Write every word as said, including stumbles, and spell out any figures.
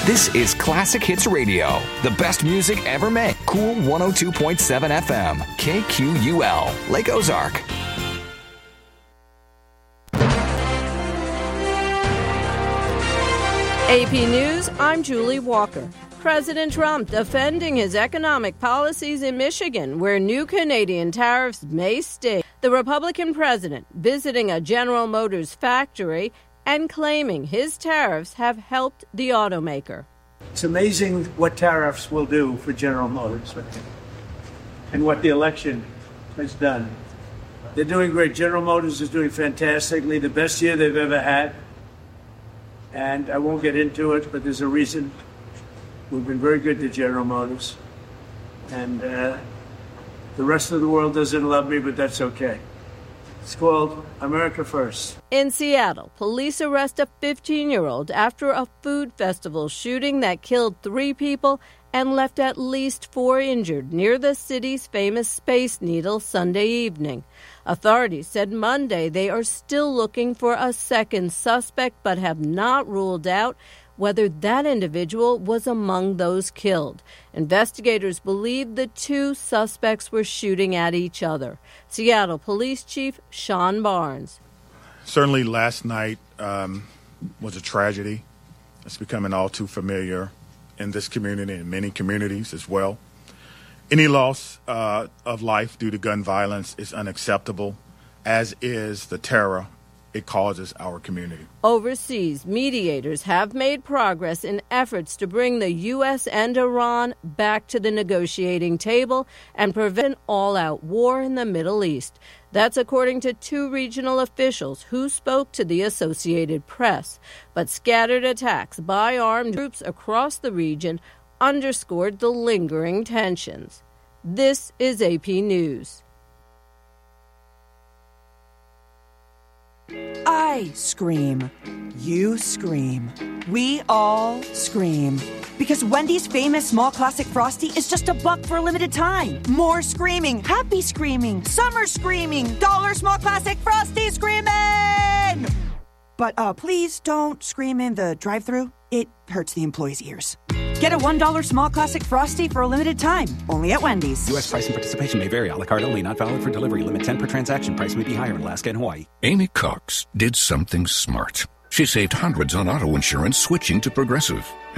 This is Classic Hits Radio, the best music ever made. Cool one oh two point seven F M, K Q U L, Lake Ozark. A P News, I'm Julie Walker. President Trump defending his economic policies in Michigan, where new Canadian tariffs may stay. The Republican president visiting a General Motors factory and claiming his tariffs have helped the automaker. It's amazing what tariffs will do for General Motors and what the election has done. They're doing great. General Motors is doing fantastically, the best year they've ever had. And I won't get into it, but there's a reason. We've been very good to General Motors. And uh, the rest of the world doesn't love me, but that's okay. It's called America First. In Seattle, police arrest a fifteen-year-old after a food festival shooting that killed three people and left at least four injured near the city's famous Space Needle Sunday evening. Authorities said Monday they are still looking for a second suspect but have not ruled out whether that individual was among those killed. Investigators believe the two suspects were shooting at each other. Seattle Police Chief Sean Barnes. Certainly last night um, was a tragedy. It's becoming all too familiar in this community and many communities as well. Any loss uh, of life due to gun violence is unacceptable, as is the terror it causes our community. Overseas, mediators have made progress in efforts to bring the U S and Iran back to the negotiating table and prevent an all-out war in the Middle East. That's according to two regional officials who spoke to the Associated Press. But scattered attacks by armed groups across the region underscored the lingering tensions. This is A P News. I scream. You scream. We all scream. Because Wendy's famous small classic Frosty is just a buck for a limited time. More screaming, happy screaming, summer screaming, dollar small classic Frosty screaming! But uh, please don't scream in the drive-thru. It hurts the employees' ears. Get a one dollar small classic Frosty for a limited time. Only at Wendy's. U S price and participation may vary. A la carte only. Not valid for delivery. Limit ten per transaction. Price may be higher in Alaska and Hawaii. Amy Cox did something smart. She saved hundreds on auto insurance switching to Progressive.